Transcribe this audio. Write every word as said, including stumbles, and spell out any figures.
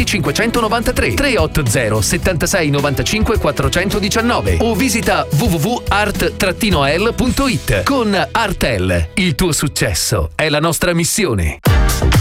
cinquecentonovantatré, tre otto zero settantasei novantacinque quattrocentodiciannove o visita w w w punto art l punto it. Con Artel, il tuo successo è la nostra missione.